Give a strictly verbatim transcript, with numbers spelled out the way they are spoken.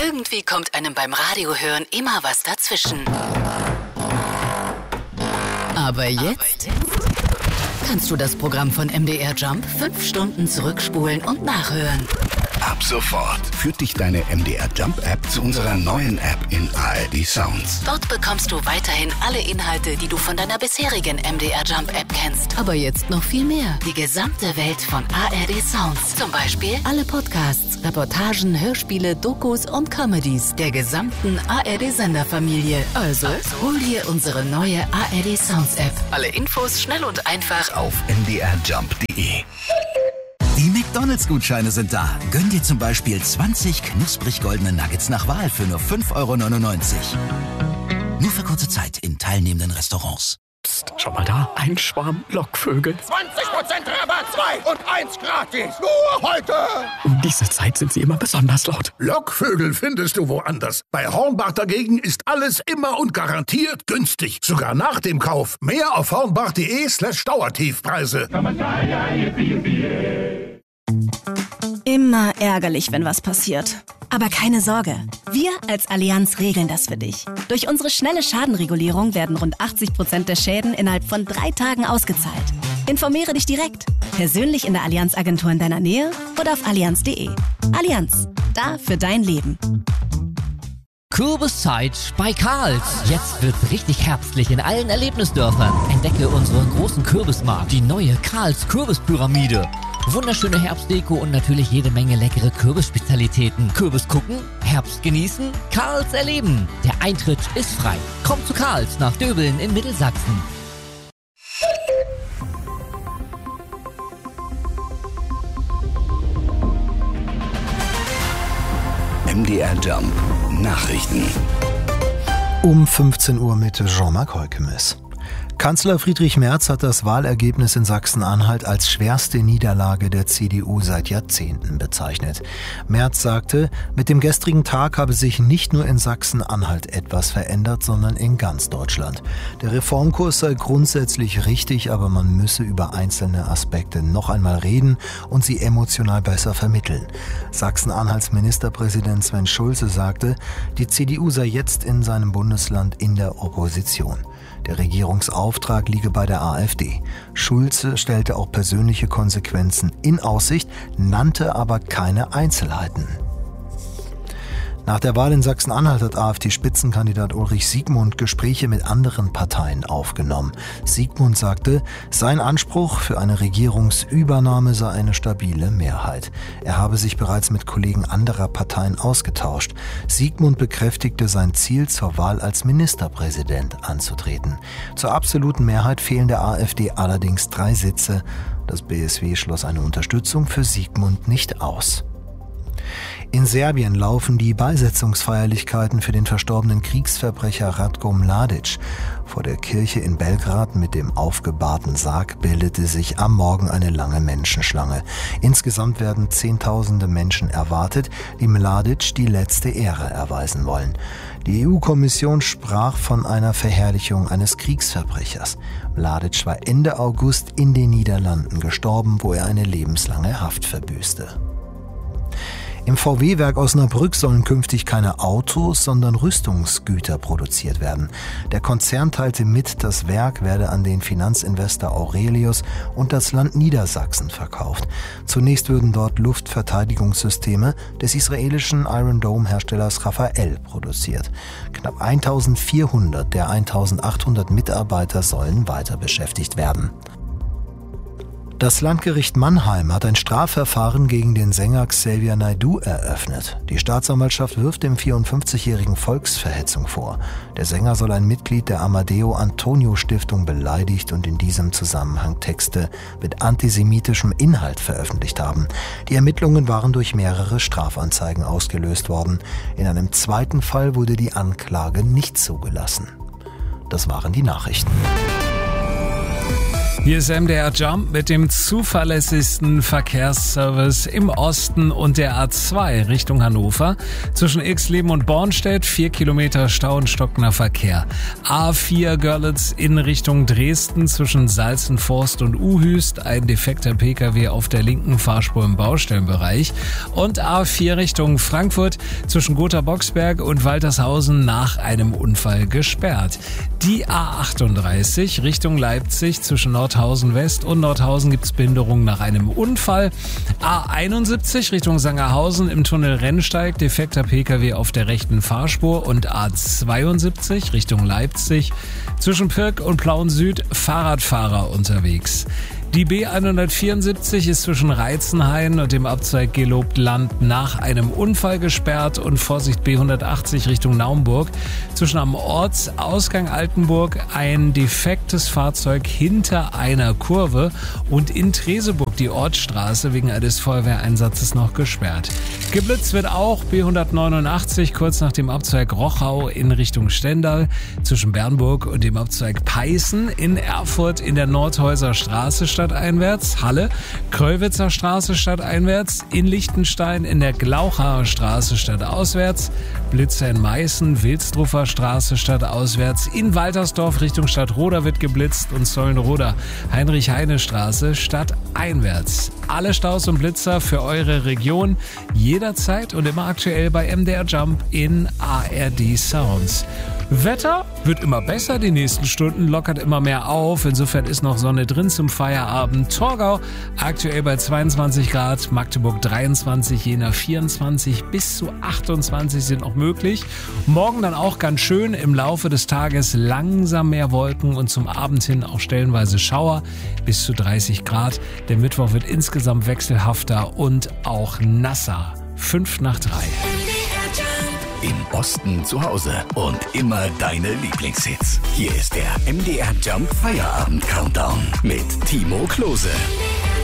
Irgendwie kommt einem beim Radiohören immer was dazwischen. Aber jetzt kannst du das Programm von M D R Jump fünf Stunden zurückspulen und nachhören. Ab sofort führt dich deine M D R Jump App zu unserer neuen App in A R D Sounds. Dort bekommst du weiterhin alle Inhalte, die du von deiner bisherigen M D R Jump App kennst. Aber jetzt noch viel mehr. Die gesamte Welt von A R D Sounds. Zum Beispiel alle Podcasts, Reportagen, Hörspiele, Dokus und Comedies der gesamten A R D-Senderfamilie. Also, hol dir unsere neue A R D Sounds App. Alle Infos schnell und einfach auf m d r jump punkt d e. Die McDonalds-Gutscheine sind da. Gönn dir zum Beispiel zwanzig knusprig goldene Nuggets nach Wahl für nur fünf Euro neunundneunzig. Nur für kurze Zeit in teilnehmenden Restaurants. Psst, schau mal da, ein Schwarm Lockvögel. zwanzig Prozent Rabatt, zwei und eins gratis. Nur heute. Um diese Zeit sind sie immer besonders laut. Lockvögel findest du woanders. Bei Hornbach dagegen ist alles immer und garantiert günstig. Sogar nach dem Kauf. Mehr auf hornbach.de slash Dauertiefpreise. Immer ärgerlich, wenn was passiert. Aber keine Sorge, wir als Allianz regeln das für dich. Durch unsere schnelle Schadenregulierung werden rund achtzig Prozent der Schäden innerhalb von drei Tagen ausgezahlt. Informiere dich direkt, persönlich in der Allianz-Agentur in deiner Nähe oder auf allianz punkt de. Allianz, da für dein Leben. Kürbiszeit bei Karls. Jetzt wird's richtig herbstlich in allen Erlebnisdörfern. Entdecke unseren großen Kürbismarkt, die neue Karls Kürbispyramide. Wunderschöne Herbstdeko und natürlich jede Menge leckere Kürbisspezialitäten. Kürbis gucken, Herbst genießen, Karls erleben. Der Eintritt ist frei. Komm zu Karls nach Döbeln in Mittelsachsen. M D R Jump Nachrichten. Um fünfzehn Uhr mit Jean-Marc Heukemes. Kanzler Friedrich Merz hat das Wahlergebnis in Sachsen-Anhalt als schwerste Niederlage der C D U seit Jahrzehnten bezeichnet. Merz sagte, mit dem gestrigen Tag habe sich nicht nur in Sachsen-Anhalt etwas verändert, sondern in ganz Deutschland. Der Reformkurs sei grundsätzlich richtig, aber man müsse über einzelne Aspekte noch einmal reden und sie emotional besser vermitteln. Sachsen-Anhalts Ministerpräsident Sven Schulze sagte, die C D U sei jetzt in seinem Bundesland in der Opposition. Der Regierungsauftrag liege bei der AfD. Schulze stellte auch persönliche Konsequenzen in Aussicht, nannte aber keine Einzelheiten. Nach der Wahl in Sachsen-Anhalt hat AfD-Spitzenkandidat Ulrich Siegmund Gespräche mit anderen Parteien aufgenommen. Siegmund sagte, sein Anspruch für eine Regierungsübernahme sei eine stabile Mehrheit. Er habe sich bereits mit Kollegen anderer Parteien ausgetauscht. Siegmund bekräftigte sein Ziel, zur Wahl als Ministerpräsident anzutreten. Zur absoluten Mehrheit fehlen der AfD allerdings drei Sitze. Das B S W schloss eine Unterstützung für Siegmund nicht aus. In Serbien laufen die Beisetzungsfeierlichkeiten für den verstorbenen Kriegsverbrecher Ratko Mladic. Vor der Kirche in Belgrad mit dem aufgebahrten Sarg bildete sich am Morgen eine lange Menschenschlange. Insgesamt werden Zehntausende Menschen erwartet, die Mladic die letzte Ehre erweisen wollen. Die E U-Kommission sprach von einer Verherrlichung eines Kriegsverbrechers. Mladic war Ende August in den Niederlanden gestorben, wo er eine lebenslange Haft verbüßte. Im V W-Werk Osnabrück sollen künftig keine Autos, sondern Rüstungsgüter produziert werden. Der Konzern teilte mit, das Werk werde an den Finanzinvestor Aurelius und das Land Niedersachsen verkauft. Zunächst würden dort Luftverteidigungssysteme des israelischen Iron Dome-Herstellers Rafael produziert. Knapp eintausendvierhundert der eintausendachthundert Mitarbeiter sollen weiter beschäftigt werden. Das Landgericht Mannheim hat ein Strafverfahren gegen den Sänger Xavier Naidoo eröffnet. Die Staatsanwaltschaft wirft dem vierundfünfzigjährigen Volksverhetzung vor. Der Sänger soll ein Mitglied der Amadeo Antonio Stiftung beleidigt und in diesem Zusammenhang Texte mit antisemitischem Inhalt veröffentlicht haben. Die Ermittlungen waren durch mehrere Strafanzeigen ausgelöst worden. In einem zweiten Fall wurde die Anklage nicht zugelassen. Das waren die Nachrichten. Hier ist M D R Jump mit dem zuverlässigsten Verkehrsservice im Osten und der A zwei Richtung Hannover. Zwischen Ixleben und Bornstedt vier Kilometer Stau und stockender Verkehr. A vier Görlitz in Richtung Dresden zwischen Salzenforst und Uhüst. Ein defekter Pkw auf der linken Fahrspur im Baustellenbereich. Und A vier Richtung Frankfurt zwischen Gotha-Boxberg und Waltershausen nach einem Unfall gesperrt. Die A achtunddreißig Richtung Leipzig zwischen Nordhausen West und Nordhausen gibt's Behinderung nach einem Unfall. A einundsiebzig Richtung Sangerhausen im Tunnel Rennsteig, defekter Pkw auf der rechten Fahrspur. Und A zweiundsiebzig Richtung Leipzig zwischen Pirk und Plauen Süd Fahrradfahrer unterwegs. Die B hundertvierundsiebzig ist zwischen Reizenhain und dem Abzweig Gelobtland nach einem Unfall gesperrt und Vorsicht B hundertachtzig Richtung Naumburg. Zwischen am Ortsausgang Altenburg ein defektes Fahrzeug hinter einer Kurve und in Treseburg die Ortsstraße wegen eines Feuerwehreinsatzes noch gesperrt. Geblitzt wird auch B hundertneunundachtzig kurz nach dem Abzweig Rochau in Richtung Stendal zwischen Bernburg und dem Abzweig Peißen, in Erfurt in der Nordhäuser Straße stadteinwärts, Halle, Kröllwitzer Straße stadteinwärts, in Lichtenstein in der Glauchaer Straße stadtauswärts, Blitzer in Meißen, Wilsdruffer Straße stadtauswärts, in Waltersdorf Richtung Stadtroda wird geblitzt und Zollenroda Heinrich-Heine-Straße stadteinwärts. Alle Staus und Blitzer für eure Region jederzeit und immer aktuell bei M D R Jump in A R D Sounds. Wetter wird immer besser, die nächsten Stunden lockert immer mehr auf, insofern ist noch Sonne drin zum Feierabend. Torgau aktuell bei zweiundzwanzig Grad, Magdeburg dreiundzwanzig, Jena vierundzwanzig, bis zu achtundzwanzig sind noch möglich. Morgen dann auch ganz schön, im Laufe des Tages langsam mehr Wolken und zum Abend hin auch stellenweise Schauer, bis zu dreißig Grad. Der Mittwoch wird insgesamt wechselhafter und auch nasser. Fünf nach drei. Im Osten zu Hause und immer deine Lieblingshits. Hier ist der M D R Jump Feierabend Countdown mit Timo Klose.